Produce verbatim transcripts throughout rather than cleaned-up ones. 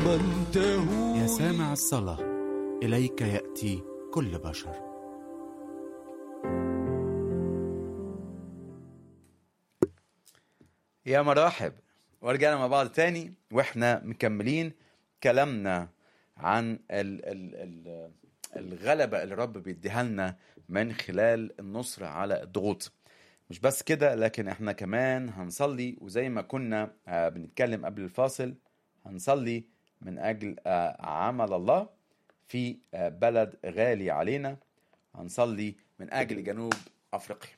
وانتهوا. يا سامع الصلاة، إليك يأتي كل بشر. يا مرحب، ورجعنا مع بعض تاني واحنا مكملين كلامنا عن ال ال ال الغلبة اللي الرب بيديها لنا من خلال النصر على الضغوط. مش بس كده، لكن احنا كمان هنصلي، وزي ما كنا آه بنتكلم قبل الفاصل، هنصلي من أجل آه عمل الله في آه بلد غالي علينا. هنصلي من أجل جنوب أفريقيا،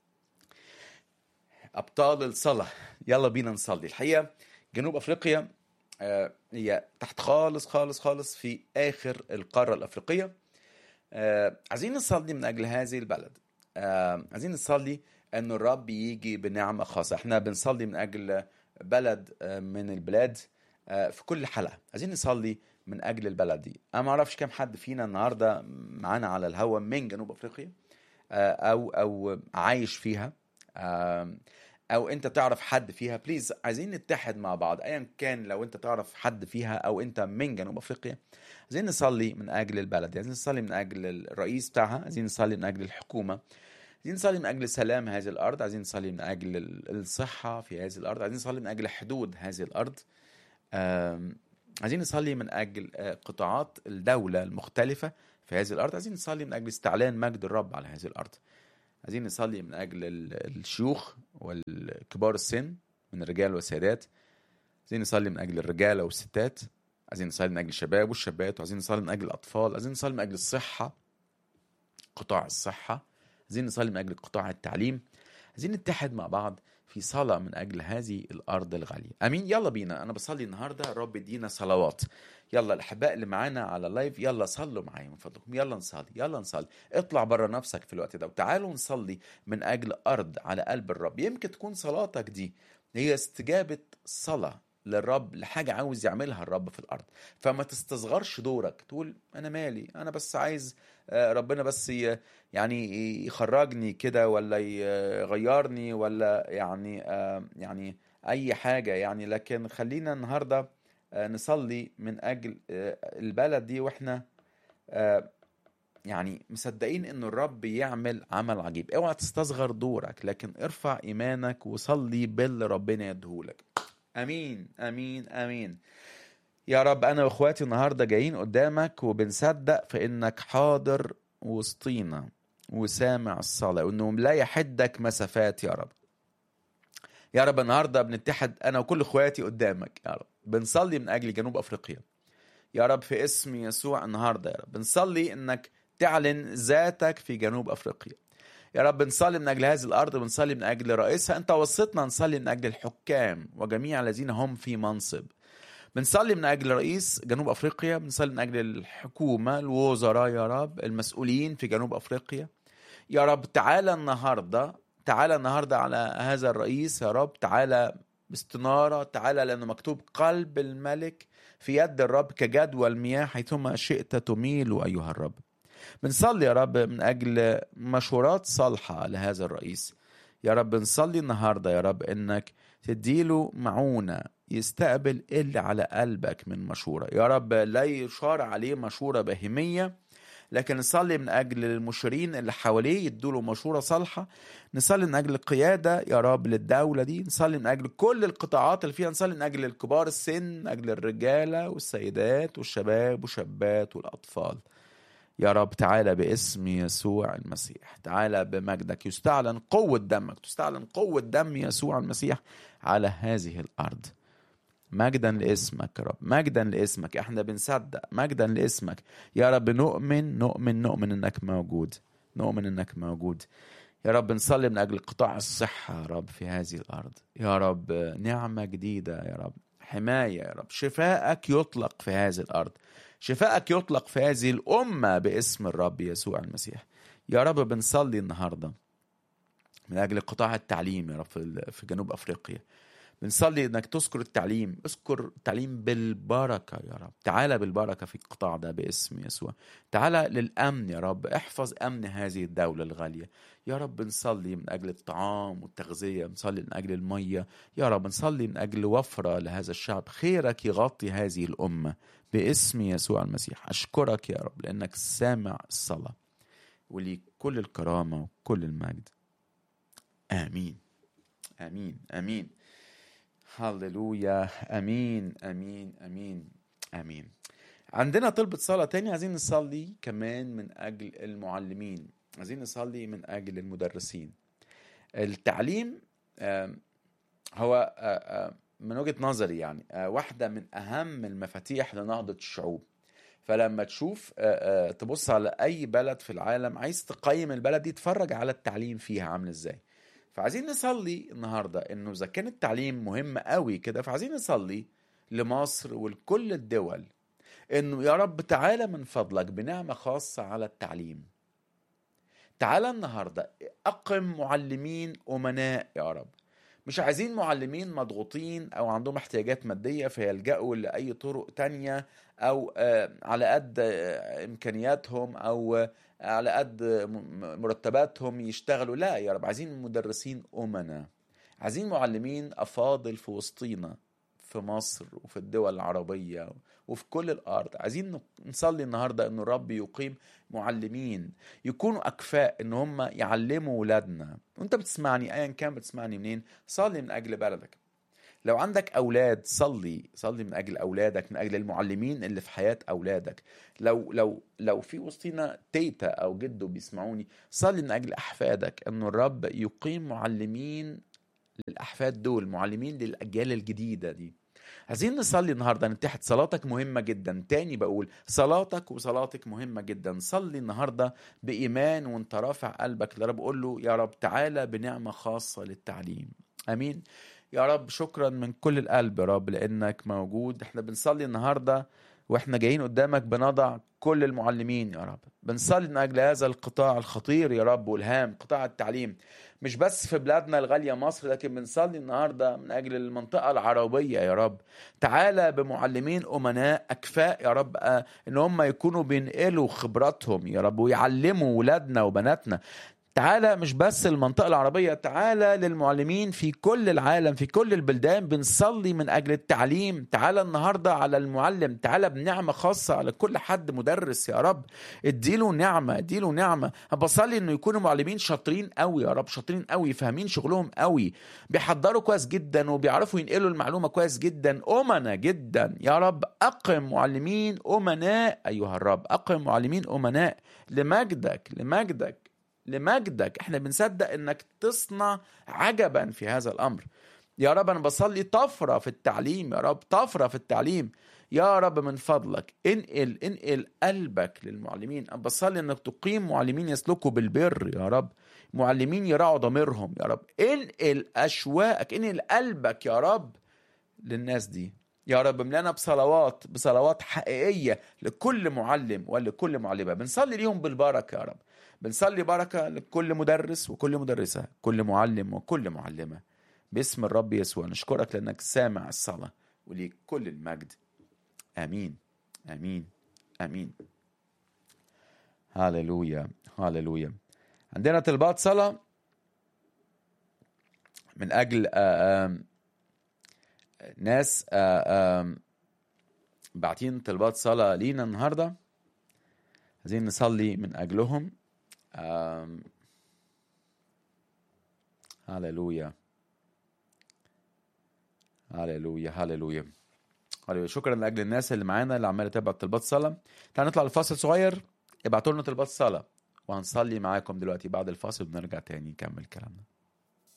أبطال الصلاة. يلا بينا نصلي. الحقيقة جنوب أفريقيا آه هي تحت خالص خالص خالص في آخر القارة الأفريقية. آه عايزين نصلي من أجل هذه البلد. آه عايزين نصلي أن الرب يجي بنعمة خاصة. احنا بنصلي من أجل بلد آه من البلاد آه في كل حلقة. عايزين نصلي من أجل البلد دي. أنا ما أعرفش كم حد فينا النهاردة معانا على الهوا من جنوب أفريقيا آه أو أو عايش فيها، آه او انت تعرف حد فيها. بليز عايزين نتحد مع بعض، ايا كان لو انت تعرف حد فيها او انت من جنوب افريقيا. عايزين نصلي من اجل البلد، عايزين نصلي من اجل الرئيس بتاعها، عايزين نصلي من اجل الحكومة، عايزين نصلي من اجل سلام هذه الارض، عايزين نصلي من اجل الصحة في هذه الارض، عايزين نصلي من اجل حدود هذه الارض، عايزين نصلي من اجل قطاعات الدولة المختلفة في هذه الارض، عايزين نصلي من اجل استعلان مجد الرب على هذه الارض. عايزين نصلي من أجل الشيوخ والكبار السن من الرجال والسيدات، عايزين نصلي من أجل الرجال والستات، عايزين نصلي من أجل الشباب والشابات، وعايزين نصلي من أجل الأطفال، عايزين نصلي من أجل الصحة، قطاع الصحة، عايزين نصلي من أجل قطاع التعليم. عايزين نتحد مع بعض في صلاة من أجل هذه الأرض الغالية. أمين. يلا بينا. أنا بصلي النهاردة الرب يدينا صلوات. يلا الأحباء اللي معانا على اللايف، يلا صلوا معايا من فضلكم. يلا نصلي، يلا نصلي. اطلع برا نفسك في الوقت ده وتعالوا نصلي من أجل أرض على قلب الرب. يمكن تكون صلاتك دي هي استجابة صلاة للرب لحاجة عاوز يعملها الرب في الأرض. فما تستصغرش دورك تقول أنا مالي، أنا بس عايز ربنا بس يعني يخرجني كده ولا يغيرني ولا يعني يعني أي حاجة يعني. لكن خلينا النهاردة نصلي من أجل البلد دي وإحنا يعني مصدقين إن الرب يعمل عمل عجيب. اوعى تستصغر دورك، لكن ارفع إيمانك وصلي باللي ربنا يدهولك. أمين أمين أمين. يا رب أنا وإخواتي النهاردة جايين قدامك وبنصدق في إنك حاضر وسطينا وسامع الصلاة، وإنه لا يحدك مسافات. يا رب يا رب النهاردة بنتحد أنا وكل إخواتي قدامك. يا رب بنصلي من أجل جنوب أفريقيا يا رب في اسم يسوع. النهاردة يا رب بنصلي إنك تعلن ذاتك في جنوب أفريقيا. يا رب نصلي من أجل هذه الأرض، بنصلي من أجل رئيسها. أنت وصيتنا نصلي من أجل الحكام وجميع الذين هم في منصب. بنصلي من أجل رئيس جنوب أفريقيا، بنصلي من أجل الحكومة، الوزراء يا رب، المسؤولين في جنوب أفريقيا. يا رب تعالى النهاردة، تعالى النهاردة على هذا الرئيس يا رب. تعالى باستنارة، تعالى لأنه مكتوب قلب الملك في يد الرب كجدوى المياه حيثما شئت تميل أيها الرب. بنصلي يا رب من أجل مشورات صالحة لهذا الرئيس. يا رب نصلي النهاردة يا رب إنك تديله معونة يستقبل اللي على قلبك من مشورة. يا رب لا يشار عليه مشورة بهمية، لكن نصلي من أجل المشيرين اللي حواليه يدوله مشورة صالحة. نصلي من أجل القيادة يا رب للدولة دي. نصلي من أجل كل القطاعات اللي فيها. نصلي من أجل الكبار السن، من أجل الرجالة والسيدات والشباب والشابات والأطفال. يا رب تعالى باسم يسوع المسيح، تعالى بمجدك. يستعلن قوة دمك، تستعلن قوة دم يسوع المسيح على هذه الأرض. مجدا لاسمك يا رب، مجدا لاسمك. احنا بنصدق مجدا لاسمك يا رب. نؤمن نؤمن نؤمن انك موجود، نؤمن انك موجود يا رب. نصلي من اجل قطاع الصحة يا رب في هذه الارض يا رب. نعمة جديدة يا رب، حماية يا رب. شفاءك يطلق في هذه الارض، شفاءك يطلق في هذه الامة باسم الرب يسوع المسيح يا رب. بنصلي النهاردة من اجل قطاع التعليم يا رب في جنوب افريقيا. بنصلي انك تذكر التعليم، اذكر التعليم بالبركة يا رب. تعالى بالبركة في القطاع ده باسم يسوع. تعالى للأمن يا رب، احفظ أمن هذه الدولة الغالية يا رب. نصلي من أجل الطعام والتغذية، نصلي من أجل المية يا رب، نصلي من أجل وفرة لهذا الشعب. خيرك يغطي هذه الأمة باسم يسوع المسيح. أشكرك يا رب لأنك سامع الصلاة، وليك كل الكرامة وكل المجد. آمين آمين آمين. هللويا. امين امين امين امين. عندنا طلبة صلاة تاني، عايزين نصلي كمان من اجل المعلمين، عايزين نصلي من اجل المدرسين. التعليم هو من وجهة نظري يعني واحدة من اهم المفاتيح لنهضة الشعوب. فلما تشوف تبص على اي بلد في العالم، عايز تقيم البلد دي، تفرج على التعليم فيها عامل ازاي. فعايزين نصلي النهاردة انه اذا كان التعليم مهم قوي كده، فعايزين نصلي لمصر ولكل الدول انه يا رب تعالى من فضلك بنعمة خاصة على التعليم. تعالى النهاردة اقم معلمين امناء يا رب. مش عايزين معلمين مضغوطين او عندهم احتياجات مادية فيلجأوا لأي طرق تانية، او على قد امكانياتهم او على قد مرتباتهم يشتغلوا. لا يا رب، عايزين مدرسين أمنا، عايزين معلمين أفاضل في وسطينا في مصر وفي الدول العربية وفي كل الأرض. عايزين نصلي النهاردة أنه الرب يقيم معلمين يكونوا أكفاء أن هم يعلموا ولادنا. وانت بتسمعني أيا كان بتسمعني منين، صلي من أجل بلدك. لو عندك أولاد صلي صلي من أجل أولادك، من أجل المعلمين اللي في حياة أولادك. لو لو لو في وسطنا تيتا أو جدو بيسمعوني، صلي من أجل أحفادك أنه الرب يقيم معلمين للأحفاد دول، معلمين للأجيال الجديدة دي. عايزين نصلي النهاردة نتحد. صلاتك مهمة جدا، تاني بقول صلاتك وصلاتك مهمة جدا. صلي النهاردة بإيمان وانت رافع قلبك لرب، قول له يا رب تعالى بنعمة خاصة للتعليم. أمين يا رب. شكرا من كل القلب يا رب لأنك موجود. احنا بنصلي النهاردة واحنا جايين قدامك بنضع كل المعلمين يا رب. بنصلي من أجل هذا القطاع الخطير يا رب والهام، قطاع التعليم، مش بس في بلادنا الغالية مصر، لكن بنصلي النهاردة من أجل المنطقة العربية يا رب. تعالى بمعلمين أمناء أكفاء يا رب، إن هم يكونوا بينقلوا خبراتهم يا رب ويعلموا ولادنا وبناتنا. تعالى مش بس المنطقة العربية، تعالى للمعلمين في كل العالم، في كل البلدان. بنصلي من أجل التعليم. تعالى النهاردة على المعلم، تعالى بنعمة خاصة على كل حد مدرس يا رب. اديله نعمة، اديله نعمة. بصلي انه يكونوا معلمين شاطرين قوي يا رب، شاطرين قوي، فاهمين شغلهم قوي، بيحضروا كويس جدا وبيعرفوا ينقلوا المعلومة كويس جدا، أمنا جدا يا رب. أقم معلمين أمناء أيها الرب، أقم معلمين أمناء لمجدك لمجدك لمجدك. احنا بنصدق انك تصنع عجبا في هذا الامر يا رب. انا بصلي طفرة في التعليم يا رب، طفرة في التعليم يا رب. من فضلك انقل انقل قلبك للمعلمين. انا بصلي انك تقيم معلمين يسلكوا بالبر يا رب، معلمين يراعوا ضميرهم يا رب. انقل اشواقك، انقل قلبك يا رب للناس دي يا رب. ملنا بصلوات بصلوات حقيقية لكل معلم ولكل معلمة. بنصلي ليهم بالبركة يا رب. بنصلي بركة لكل مدرس وكل مدرسة، كل معلم وكل معلمة باسم الرب يسوع. نشكرك لأنك سامع الصلاة وليك كل المجد. آمين آمين آمين. هاللويا هاللويا. عندنا طلبات صلاة من أجل آآ آآ ناس آآ بعتين طلبات صلاة لينا النهاردة، عايزين نصلي من أجلهم. هاللويا هاللويا هاللويا هاللويا. شكرا لأجل الناس اللي معانا اللي عمالة تبعت طلبات صلاة. تعالوا نطلع لفاصل صغير، ابعتوا لنا طلبات صلاة وهنصلي معاكم دلوقتي. بعد الفاصل بنرجع تاني نكمل كلامنا.